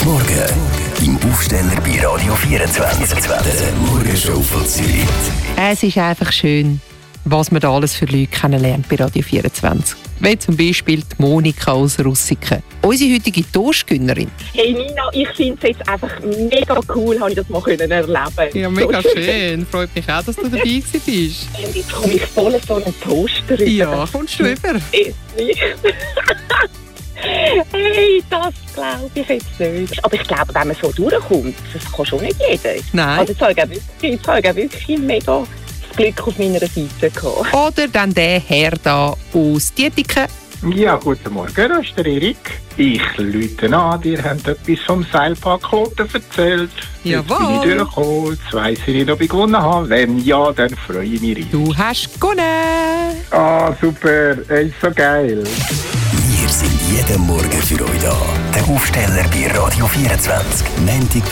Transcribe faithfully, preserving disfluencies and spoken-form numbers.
Guten Morgen. Im Aufsteller bei Radio vierundzwanzig. Der Morgenshow von Zürich. Es ist einfach schön, was man da alles für Leute kennenlernt bei Radio vierundzwanzig. Wie zum Beispiel die Monika aus Russiken. Unsere heutige Toastgönnerin. Hey Nina, ich finde es jetzt einfach mega cool, habe ich das mal können erleben. Ja, mega schön. Freut mich auch, dass du dabei bist. Und jetzt komme ich voll so einen Toaster rüber. Ja, kommst du rüber? Hey, das glaube ich jetzt nicht. Aber ich glaube, wenn man so durchkommt, das kann schon nicht jeder. Nein. Also jetzt habe ich wirklich, jetzt habe ich wirklich mega das Glück auf meiner Seite gehabt. Oder dann der Herr da aus Dietiken. Ja, guten Morgen, das ist der Erik. Ich rufe an, ihr habt etwas vom Seilpark Kloten erzählt. Jawohl. Jetzt bin ich durchgekommen, jetzt weiss ich nicht, ob ich gewonnen habe. Wenn ja, dann freue ich mich riesig. Du hast gewonnen. Ah, super, ist so geil. Wir sind jeden Morgen für euch da. Der Aufsteller bei Radio vierundzwanzig. Montag